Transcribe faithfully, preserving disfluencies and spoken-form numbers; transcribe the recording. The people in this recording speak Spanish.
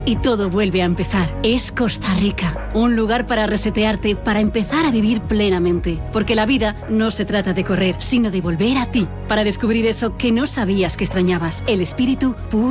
y todo vuelve a empezar. Es Costa Rica, un lugar para resetearte, para empezar a vivir plenamente. Porque la vida no se trata de correr, sino de volver a ti, para descubrir eso que no sabías que extrañabas, el espíritu puro